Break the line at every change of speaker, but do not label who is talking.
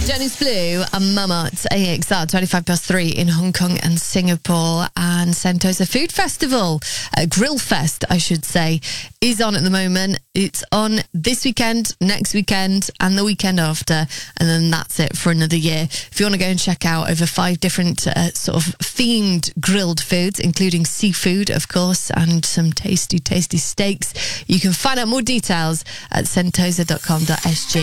Dennis Blue and Mama at AXR 3 in Hong Kong and Singapore. And Sentosa Food Festival, Grill Fest I should say, is on at the moment. It's on this weekend, next weekend and the weekend after, and then that's it for another year. If you want to go and check out over 5 different sort of themed grilled foods, including seafood of course, and some tasty steaks, you can find out more details at sentosa.com.sg.